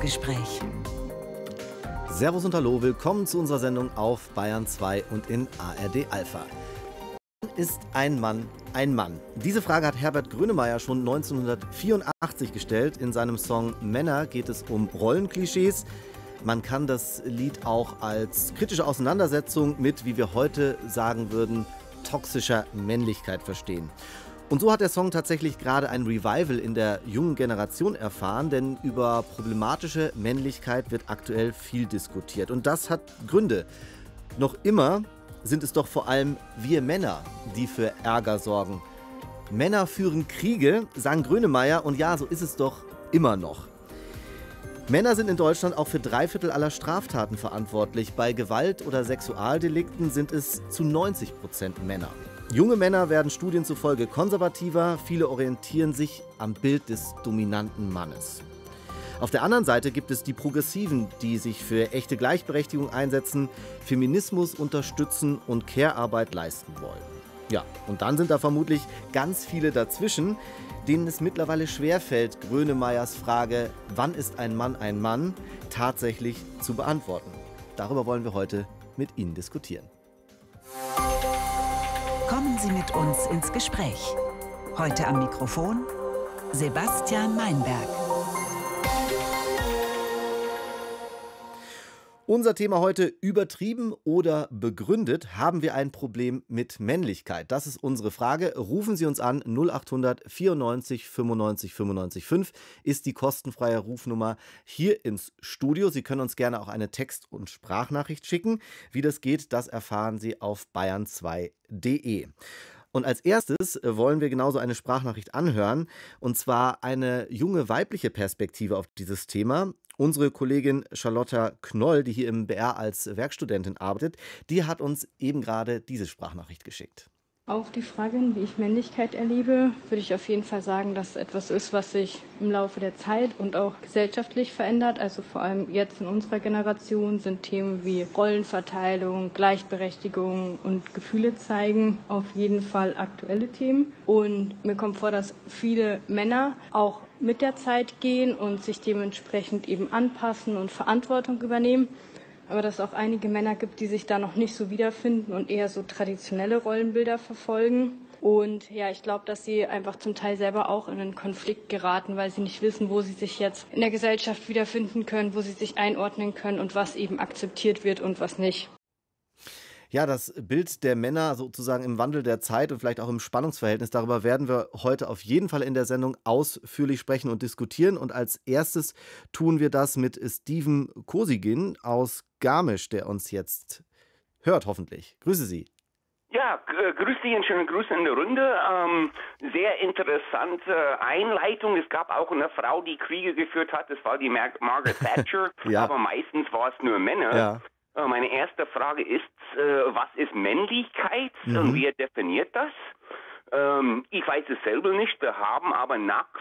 Studiogespräch. Servus und Hallo, willkommen zu unserer Sendung auf Bayern 2 und in ARD Alpha. Ist ein Mann ein Mann? Diese Frage hat Herbert Grönemeyer schon 1984 gestellt. In seinem Song Männer geht es um Rollenklischees. Man kann das Lied auch als kritische Auseinandersetzung mit, wie wir heute sagen würden, toxischer Männlichkeit verstehen. Und so hat der Song tatsächlich gerade ein Revival in der jungen Generation erfahren, denn über problematische Männlichkeit wird aktuell viel diskutiert. Und das hat Gründe. Noch immer sind es doch vor allem wir Männer, die für Ärger sorgen. Männer führen Kriege, sagen Grönemeyer, und ja, so ist es doch immer noch. Männer sind in Deutschland auch für 3/4 aller Straftaten verantwortlich. Bei Gewalt- oder Sexualdelikten sind es zu 90% Männer. Junge Männer werden Studien zufolge konservativer, viele orientieren sich am Bild des dominanten Mannes. Auf der anderen Seite gibt es die Progressiven, die sich für echte Gleichberechtigung einsetzen, Feminismus unterstützen und Care-Arbeit leisten wollen. Ja, und dann sind da vermutlich ganz viele dazwischen, denen es mittlerweile schwerfällt, Grönemeyers Frage, wann ist ein Mann, tatsächlich zu beantworten. Darüber wollen wir heute mit Ihnen diskutieren. Kommen Sie mit uns ins Gespräch. Heute am Mikrofon Sebastian Meinberg. Unser Thema heute: übertrieben oder begründet, haben wir ein Problem mit Männlichkeit? Das ist unsere Frage. Rufen Sie uns an, 0800 94 95 95 5 ist die kostenfreie Rufnummer hier ins Studio. Sie können uns gerne auch eine Text- und Sprachnachricht schicken. Wie das geht, das erfahren Sie auf bayern2.de. Und als erstes wollen wir genauso eine Sprachnachricht anhören, und zwar eine junge weibliche Perspektive auf dieses Thema. Unsere Kollegin Charlotta Knoll, die hier im BR als Werkstudentin arbeitet, die hat uns eben gerade diese Sprachnachricht geschickt. Auf die Frage, wie ich Männlichkeit erlebe, würde ich auf jeden Fall sagen, dass es etwas ist, was sich im Laufe der Zeit und auch gesellschaftlich verändert. Also vor allem jetzt in unserer Generation sind Themen wie Rollenverteilung, Gleichberechtigung und Gefühle zeigen auf jeden Fall aktuelle Themen. Und mir kommt vor, dass viele Männer auch mit der Zeit gehen und sich dementsprechend eben anpassen und Verantwortung übernehmen. Aber dass es auch einige Männer gibt, die sich da noch nicht so wiederfinden und eher so traditionelle Rollenbilder verfolgen. Und ja, ich glaube, dass sie einfach zum Teil selber auch in einen Konflikt geraten, weil sie nicht wissen, wo sie sich jetzt in der Gesellschaft wiederfinden können, wo sie sich einordnen können und was eben akzeptiert wird und was nicht. Ja, das Bild der Männer sozusagen im Wandel der Zeit und vielleicht auch im Spannungsverhältnis, darüber werden wir heute auf jeden Fall in der Sendung ausführlich sprechen und diskutieren. Und als erstes tun wir das mit Steven Kosigin aus Garmisch, der uns jetzt hört, hoffentlich. Grüße Sie. Ja, grüß dich und schöne Grüße in der Runde. Sehr interessante Einleitung. Es gab auch eine Frau, die Kriege geführt hat. Das war die Margaret Thatcher. Ja. Aber meistens war es nur Männer. Ja. Meine erste Frage ist, was ist Männlichkeit und wer definiert das? Ich weiß es selber nicht. Wir haben aber nach